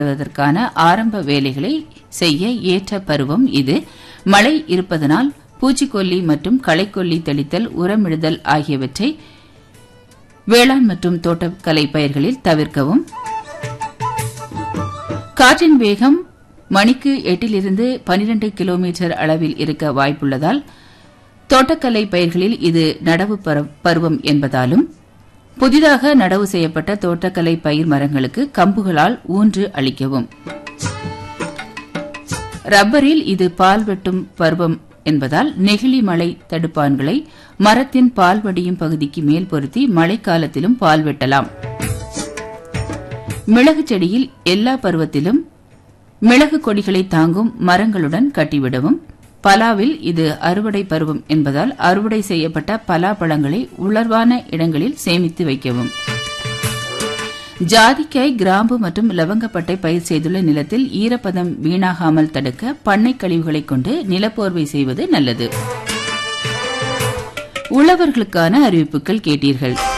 அதற்கான ஆரம்ப வேலைகளை செய்ய ஏற்ற பருவம் இது. மழை இருப்பதனால் பூச்சிக்கொல்லி மற்றும் களைக்கொல்லி தெளித்தல், உரமிடுதல் ஆகியவற்றை வேளாண் மற்றும் தோட்டக்கலை பயிர்களில் தவிர்க்கவும். காற்றின் வேகம் மணிக்கு 8 to 12 கிலோமீட்டர் அளவில் இருக்க வாய்ப்புள்ளதால் தோட்டக்கலை பயிர்களில் இது நடவு பருவம் என்பதாலும் புதிதாக நடவு செய்யப்பட்ட தோட்டக்கலை பயிர் மரங்களுக்கு கம்புகளால் ஊன்று அளிக்கவும். ரப்பரில் இது பால் வெட்டும் பருவம் என்பதால் நெகிழி மழை தடுப்பான்களை மரத்தின் பால் வடியும் பகுதிக்கு மேல் பொருத்தி மழைக்காலத்திலும் பால் வெட்டலாம். மிளகு செடியில் எல்லா பருவத்திலும் மிளகு கொடிகளை தாங்கும் மரங்களுடன் கட்டிவிடவும். பலாவில் இது அறுவடை பருவம் என்பதால் அறுவடை செய்யப்பட்ட பலாப்பழங்களை உலர்வான இடங்களில் சேமித்து வைக்கவும். ஜாதிக்காய், கிராம்பு மற்றும் லவங்கப்பட்டை பயிர் செய்துள்ள நிலத்தில் ஈரப்பதம் வீணாகாமல் தடுக்க பண்ணை கழிவுகளை கொண்டு நிலப்போர்வை செய்வது நல்லது. உழவர்களுக்கான அறிவிப்புகள் கேட்டீர்கள்.